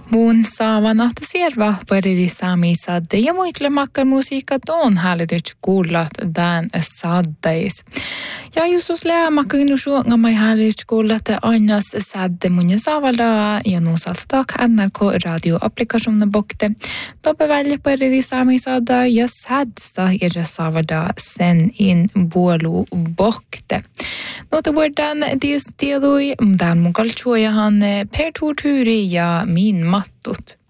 Mun saavanahta sierva parivi saami sadde ja muitle makkan musiikka on hallitus kuullat tämän saddeis. Ja justus lää makkan suunga mai hallitus kuullat annas sadde mun ja saavalda ja nuusalta tak NRK radio-applikationen bokte. Toppe välja parivi saami sadda ja sadsta ja saavalda sen in buolu bokte. Nota vuodan tiedui, tämän mun kaltsuojahan per tuuturi ja min mattut.